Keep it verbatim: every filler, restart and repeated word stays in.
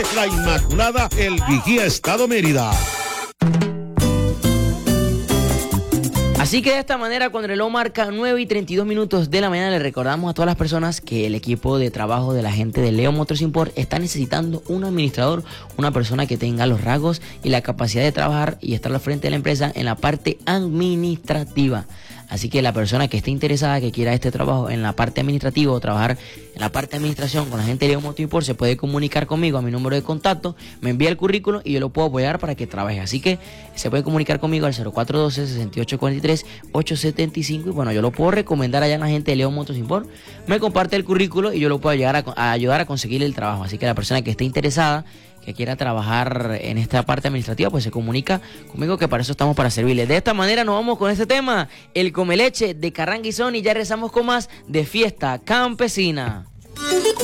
La Inmaculada, El Vigía, Estado Mérida. Así que de esta manera, cuando el reloj marca nueve y treinta y dos minutos de la mañana, le recordamos a todas las personas que el equipo de trabajo de la gente de Leo Motors Import está necesitando un administrador, una persona que tenga los rasgos y la capacidad de trabajar y estar al frente de la empresa en la parte administrativa. Así que la persona que esté interesada, que quiera este trabajo en la parte administrativa o trabajar en la parte de administración con la gente de Leo Motors Import, se puede comunicar conmigo a mi número de contacto, me envía el currículum y yo lo puedo apoyar para que trabaje. Así que se puede comunicar conmigo al cero cuatro uno dos, seis ocho cuatro tres, ocho siete cinco y bueno, yo lo puedo recomendar allá a la gente de Leo Motors Import. Me comparte el currículum y yo lo puedo llegar a, a ayudar a conseguir el trabajo. Así que la persona que esté interesada, que quiera trabajar en esta parte administrativa, pues se comunica conmigo, que para eso estamos, para servirles. De esta manera nos vamos con este tema, el Comeleche de Carranguizón, y ya regresamos con más de Fiesta Campesina.